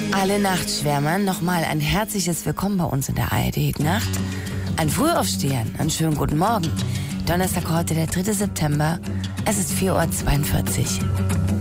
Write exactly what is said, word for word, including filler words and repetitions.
Alle Nachtschwärmern nochmal ein herzliches Willkommen bei uns in der A R D-Nacht. Ein Frühaufstehern, einen schönen guten Morgen. Donnerstag heute, der dritte September. Es ist vier Uhr zweiundvierzig.